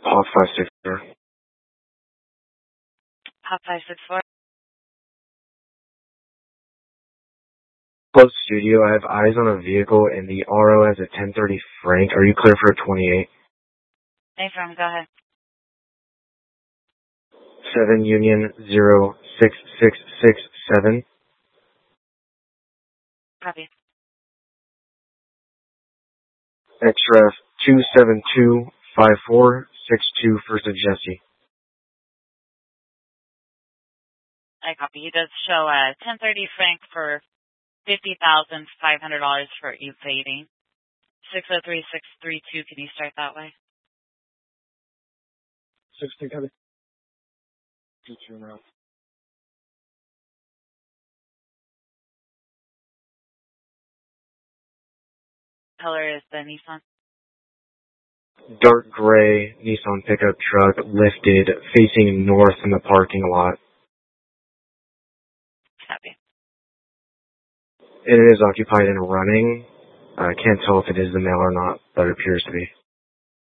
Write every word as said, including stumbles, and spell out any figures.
Pop five six four. Pop five six four. Close studio, I have eyes on a vehicle and the R O has a ten thirty Frank. Are you clear for a twenty-eight? Hey, from, go ahead. seven Union zero six six six seven. Copy. Xref two seven two five four six two, First of Jesse. I copy. He does show a ten thirty Frank for fifty thousand five hundred dollars for evading. six oh three six three two, can you start that way? sixteen, copy. Two now. Color is the Nissan. Dark gray Nissan pickup truck lifted facing north in the parking lot. Copy. It is occupied and running. I can't tell if it is the male or not, but it appears to be.